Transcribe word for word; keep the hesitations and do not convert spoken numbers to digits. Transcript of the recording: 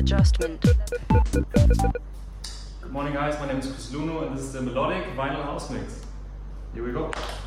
adjustment. Good morning guys, my name is Chris Luno and this is the Melodic Vinyl House Mix. Here we go.